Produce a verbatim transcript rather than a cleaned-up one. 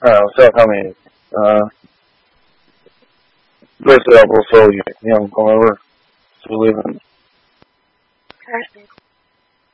Uh, what's up, homie? Uh, Grace el portfolio, you know, however, so living